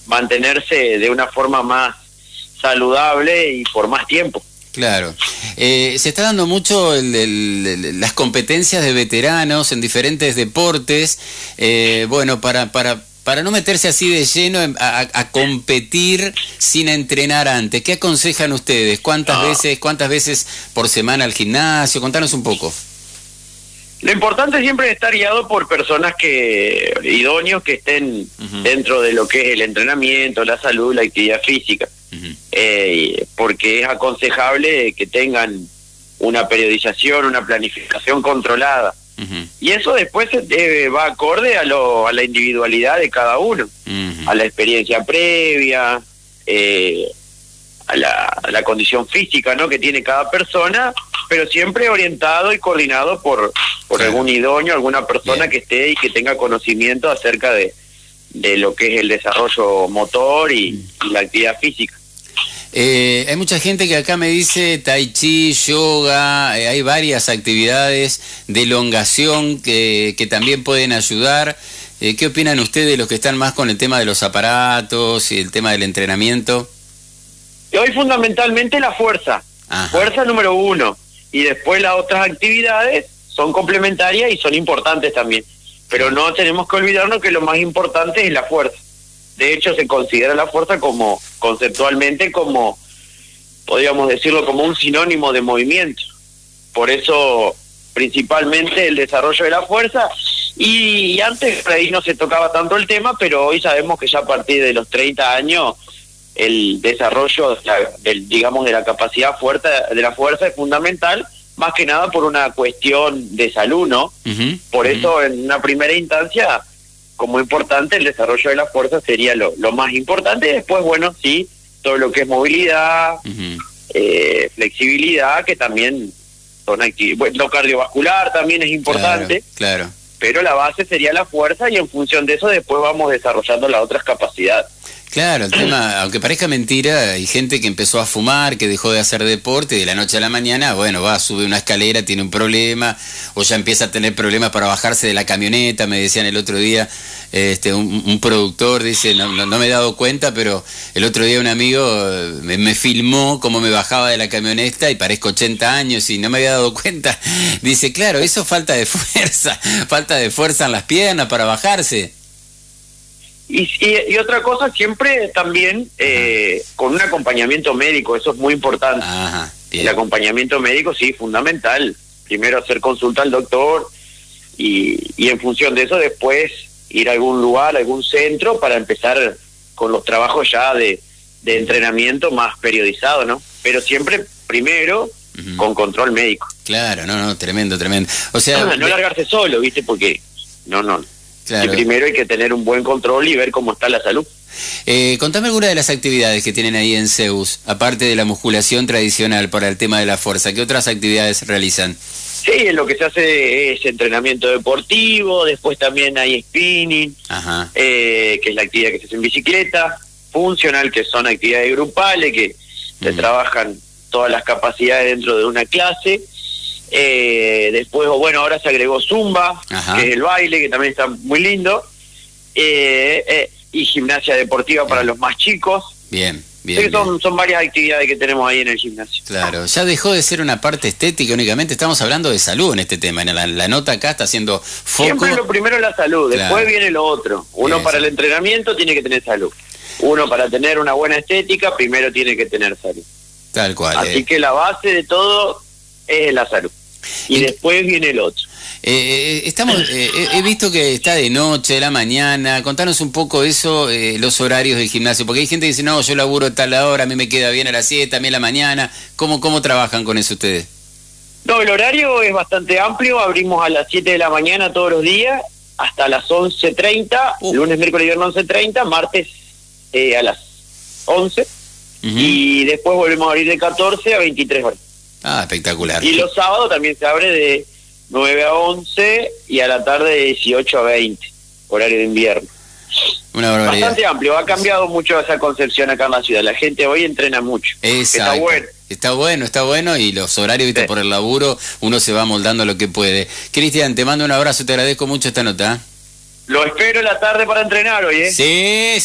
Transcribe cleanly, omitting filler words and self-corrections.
mantenerse de una forma más saludable y por más tiempo. Claro. Se está dando mucho las competencias de veteranos en diferentes deportes. Bueno, para no meterse así de lleno a competir sin entrenar antes, ¿qué aconsejan ustedes? ¿Cuántas veces por semana al gimnasio? Contanos un poco. Lo importante siempre es estar guiado por personas idóneos que estén dentro de lo que es el entrenamiento, la salud, la actividad física. Porque es aconsejable que tengan una periodización, una planificación controlada. Y eso después va acorde a la individualidad de cada uno, a la experiencia previa, a la condición física, ¿no?, que tiene cada persona, pero siempre orientado y coordinado por algún idóneo, alguna persona que esté y que tenga conocimiento acerca de lo que es el desarrollo motor y la actividad física. Hay mucha gente que acá me dice tai chi, yoga, hay varias actividades de elongación que también pueden ayudar. ¿Qué opinan ustedes, los que están más con el tema de los aparatos y el tema del entrenamiento? Hoy fundamentalmente la fuerza. Ajá. Fuerza número 1. Y después las otras actividades son complementarias y son importantes también. Pero no tenemos que olvidarnos que lo más importante es la fuerza. De hecho, se considera la fuerza conceptualmente podríamos decirlo, como un sinónimo de movimiento. Por eso, principalmente, el desarrollo de la fuerza. Y antes, por ahí no se tocaba tanto el tema, pero hoy sabemos que ya a partir de los 30 años, el desarrollo de la capacidad de la fuerza es fundamental, más que nada por una cuestión de salud, ¿no? Por eso, en una primera instancia, como importante, el desarrollo de la fuerza sería lo más importante. Y después, bueno, sí, todo lo que es movilidad, flexibilidad, que también son actividades. Lo cardiovascular también es importante. Claro. Pero la base sería la fuerza y en función de eso después vamos desarrollando las otras capacidades. Claro, el tema, aunque parezca mentira, hay gente que empezó a fumar, que dejó de hacer deporte y de la noche a la mañana, bueno, sube una escalera, tiene un problema, o ya empieza a tener problemas para bajarse de la camioneta. Me decían el otro día, un productor dice, no me he dado cuenta, pero el otro día un amigo me filmó cómo me bajaba de la camioneta y parezco 80 años y no me había dado cuenta. Dice, claro, eso falta de fuerza en las piernas para bajarse. Y otra cosa, siempre también con un acompañamiento médico, eso es muy importante. Ajá, el acompañamiento médico, sí, fundamental. Primero hacer consulta al doctor y en función de eso después ir a algún lugar, algún centro para empezar con los trabajos ya de entrenamiento más periodizado, ¿no? Pero siempre primero con control médico. Claro, no, tremendo. O sea, no largarse solo, ¿viste? Porque no. Claro. Y primero hay que tener un buen control y ver cómo está la salud. Contame alguna de las actividades que tienen ahí en Zeus, aparte de la musculación tradicional para el tema de la fuerza. ¿Qué otras actividades realizan? Sí, lo que se hace es entrenamiento deportivo, después también hay spinning, que es la actividad que se hace en bicicleta, funcional, que son actividades grupales, que se trabajan todas las capacidades dentro de una clase. Después, ahora se agregó Zumba, que es el baile, que también está muy lindo, y gimnasia deportiva para los más chicos. Bien. Son varias actividades que tenemos ahí en el gimnasio. Claro, ya dejó de ser una parte estética únicamente, estamos hablando de salud en este tema. La nota acá está haciendo foco. Siempre lo primero es la salud, después viene lo otro. Uno para el entrenamiento tiene que tener salud. Uno para tener una buena estética, primero tiene que tener salud. Tal cual. Así que la base de todo es la salud. Y después viene el otro. He visto que está de noche, de la mañana. Contanos un poco eso, los horarios del gimnasio, porque hay gente que dice, no, yo laburo a tal hora, a mí me queda bien a las 7, a mí a la mañana. ¿Cómo trabajan con eso ustedes? No, el horario es bastante amplio, abrimos a las 7 de la mañana todos los días, hasta las 11:30, lunes, miércoles y viernes 11:30, martes a las 11, y después volvemos a abrir de 14 a 23 horas. Ah, espectacular. Y los sábados también se abre de 9 a 11 y a la tarde de 18 a 20, horario de invierno. Una barbaridad. Bastante amplio, ha cambiado mucho esa concepción acá en la ciudad. La gente hoy entrena mucho. Exacto. Está bueno y los horarios, viste, por el laburo, uno se va moldando lo que puede. Cristian, te mando un abrazo, te agradezco mucho esta nota. Lo espero en la tarde para entrenar hoy, ¿eh? Sí.